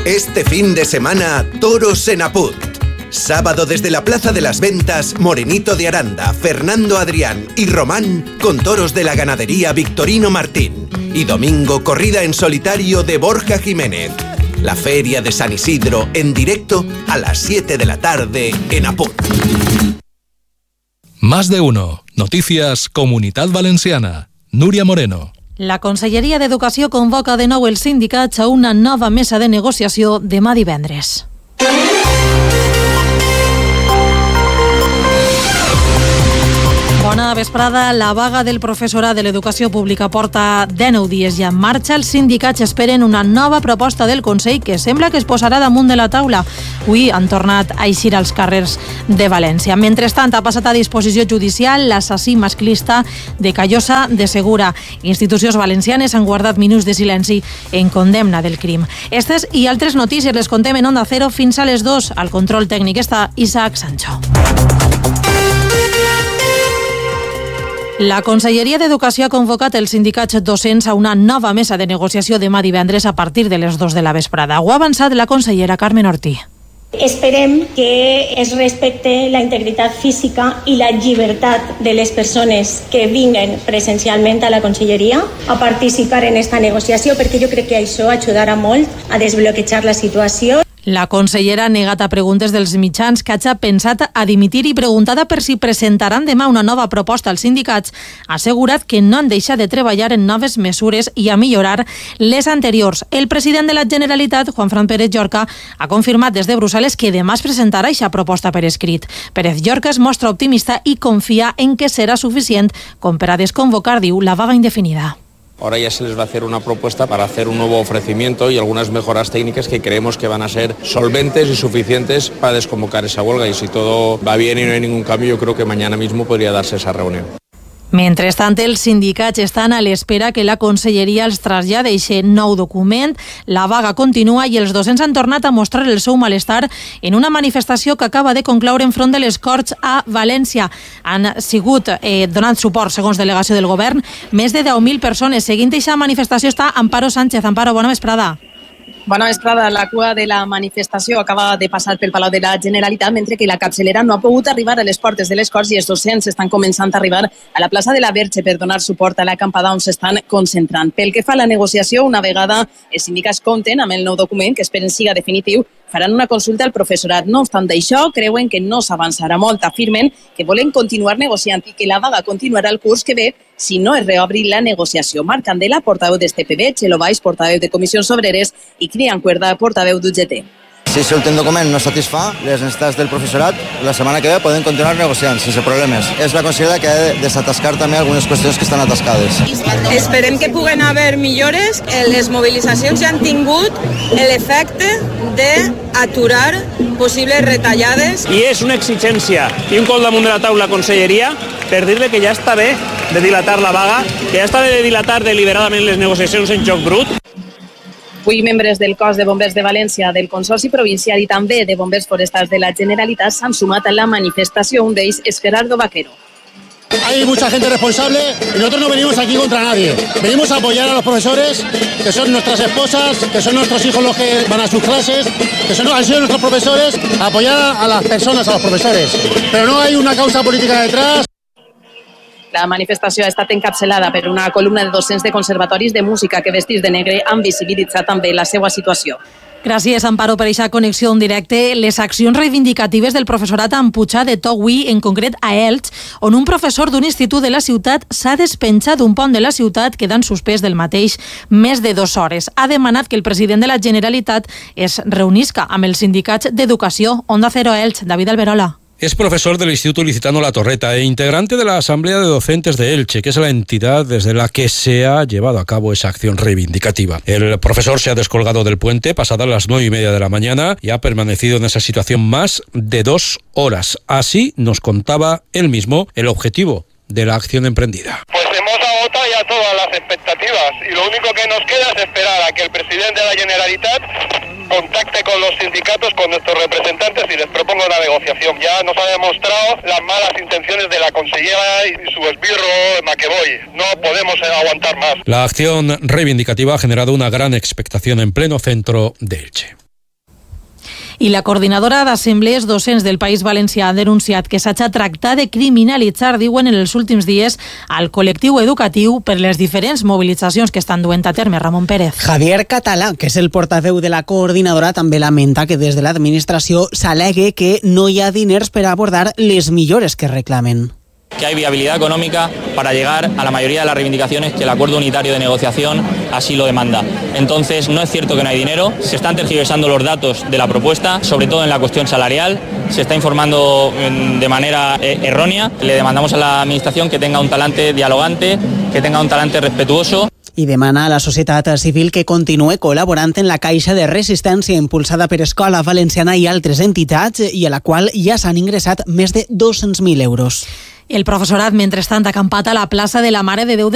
Este fin de semana, toros en Apunt. Sábado desde la Plaza de las Ventas, Morenito de Aranda, Fernando Adrián y Román con toros de la ganadería Victorino Martín. Y domingo, corrida en solitario de Borja Jiménez. La Feria de San Isidro en directo a las 7 de la tarde en Apunt. Más de uno. Noticias Comunitat Valenciana. Núria Moreno. La Conselleria d'Educació convoca de nou els sindicats a una nova mesa de negociació demà divendres. Bona vesprada. La vaga del professorat de l'educació pública porta 19 dies ja en marxa. Els sindicats esperen una nova proposta del Consell que sembla que es posarà damunt de la taula. Avui han tornat a eixir als carrers de València. Mentrestant, ha passat a disposició judicial l'assassí masclista de Callosa de Segura. Institucions valencianes han guardat minuts de silenci en condemna del crim. Estes i altres notícies les contem en Onda Cero fins a les 2. Al control tècnic està Isaac Sancho. La Conselleria d'Educació ha convocat els sindicats docents a una nova mesa de negociació demà divendres a partir de les 2 de la vesprada. Ho ha avançat la consellera Carmen Ortí. Esperem que es respecte la integritat física i la llibertat de les persones que vinguen presencialment a la Conselleria a participar en esta negociació, perquè jo crec que això ajudarà molt a desbloquejar la situació. La consellera ha negat a preguntes dels mitjans que hagi pensat a dimitir i preguntada per si presentaran demà una nova proposta als sindicats, ha assegurat que no han deixat de treballar en noves mesures i a millorar les anteriors. El president de la Generalitat, Juanfran Pérez Llorca, ha confirmat des de Brussel·les que demà es presentarà aquesta proposta per escrit. Pérez Llorca es mostra optimista i confia en que serà suficient com per a desconvocar, diu, la vaga indefinida. Ahora ya se les va a hacer una propuesta para hacer un nuevo ofrecimiento y algunas mejoras técnicas que creemos que van a ser solventes y suficientes para desconvocar esa huelga. Y si todo va bien y no hay ningún cambio, yo creo que mañana mismo podría darse esa reunión. Mentrestant, els sindicats estan a l'espera que la conselleria els traslladi aquest nou document. La vaga continua i els docents han tornat a mostrar el seu malestar en una manifestació que acaba de concloure enfront de les Corts a València. Han sigut donant suport, segons delegació del govern, més de 10.000 persones. Seguint aquesta manifestació està Amparo Sánchez. Amparo, bona vesprada. Bona vesprada. La cua de la manifestació acaba de passar pel Palau de la Generalitat, mentre que la capçalera no ha pogut arribar a les portes de les Corts i els docents estan començant a arribar a la plaça de la Verge per donar suport a l'acampada on s'estan concentrant. Pel que fa a la negociació, una vegada els sindicats compten amb el nou document, que esperen siga definitiu, faran una consulta al professorat. No obstant això, creuen que no s'avançarà molt. Afirmen que volen continuar negociant i que la vaga continuarà el curs que ve si no es reobri la negociació. Marc Candela, portaveu d'STPB, Txelo Baix, portaveu de Comissions Obreres i Crian Cuerda, portaveu d'UGT. Si l'últim document no satisfà les necessitats del professorat, la setmana que ve poden continuar negociant sense problemes. És la consellera que ha de desatascar també algunes qüestions que estan atascades. Esperem que puguen haver millores. Les mobilitzacions ja han tingut l'efecte d'aturar possibles retallades. I és una exigència i un cop damunt de la taula conselleria per dir-li que ja està bé de dilatar la vaga, que ja està bé de dilatar deliberadament les negociacions en joc brut. Avui membres del cos de bombers de València, del Consorci Provincial i també de bombers forestals de la Generalitat s'han sumat a la manifestació. Un d'ells és Gerardo Vaquero. Hay mucha gente responsable y nosotros no venimos aquí contra nadie. Venimos a apoyar a los profesores, que son nuestras esposas, que son nuestros hijos los que van a sus clases, que han sido nuestros profesores, a apoyar a las personas, a los profesores. Pero no hay una causa política detrás. La manifestació ha estat encapçalada per una columna de docents de conservatoris de música que vestits de negre han visibilitzat també la seva situació. Gràcies, Amparo, per aquesta connexió en directe. Les accions reivindicatives del professorat han pujat de to avui, en concret a Elx, on un professor d'un institut de la ciutat s'ha despenjat d'un pont de la ciutat, quedant suspès del mateix més de 2 hores. Ha demanat que el president de la Generalitat es reunisca amb els sindicats d'educació. Onda Cero Elx, David Alberola. Es profesor del Instituto Licitano La Torreta e integrante de la Asamblea de Docentes de Elche, que es la entidad desde la que se ha llevado a cabo esa acción reivindicativa. El profesor se ha descolgado del puente pasadas las 9:30 de la mañana y ha permanecido en esa situación más de 2 horas. Así nos contaba él mismo el objetivo de la acción emprendida. Pues hemos agotado ya todas las expectativas y lo único que nos queda es esperar a que el presidente de la Generalitat contacte con los sindicatos, con nuestros representantes y les proponga una negociación. Ya nos ha demostrado las malas intenciones de la consellera y su esbirro Maqueboy. No podemos aguantar más. La acción reivindicativa ha generado una gran expectación en pleno centro de Elche. I la coordinadora d'assemblees docents del País Valencià ha denunciat que s'ha tractat de criminalitzar, diuen, en els últims dies al col·lectiu educatiu per les diferents mobilitzacions que estan duent a terme. Ramon Pérez. Javier Català, que és el portaveu de la coordinadora, també lamenta que des de l'administració s'al·legui que no hi ha diners per abordar les millores que reclamen. Que hay viabilidad económica para llegar a la mayoría de las reivindicaciones que el acuerdo unitario de negociación así lo demanda. Entonces, no es cierto que no hay dinero, se están tergiversando los datos de la propuesta, sobre todo en la cuestión salarial, se está informando de manera errónea. Le demandamos a la Administración que tenga un talante dialogante, que tenga un talante respetuoso. I demana a la societat civil que continuï col·laborant en la caixa de resistència impulsada per Escola Valenciana i altres entitats i a la qual ja s'han ingressat més de 200.000 euros. El professorat, mentrestant, ha acampat a la plaça de la Mare de Déu